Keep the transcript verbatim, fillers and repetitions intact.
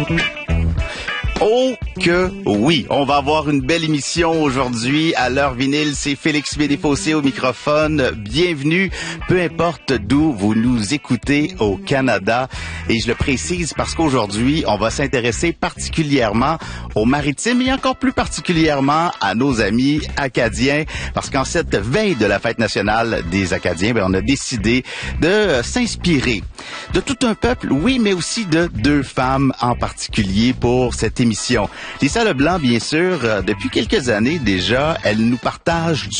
Oh que oui, on va avoir une belle émission aujourd'hui à l'heure vinyle. C'est Félix Médéfossé au microphone. Bienvenue, peu importe d'où vous nous écoutez au Canada. Et je le précise parce qu'aujourd'hui, on va s'intéresser particulièrement aux maritimes et encore plus particulièrement à nos amis acadiens. Parce qu'en cette veille de la fête nationale des Acadiens, ben, on a décidé de s'inspirer de tout un peuple, oui, mais aussi de deux femmes en particulier pour cette émission. Lisa Leblanc, bien sûr, euh, depuis quelques années déjà, elle nous partage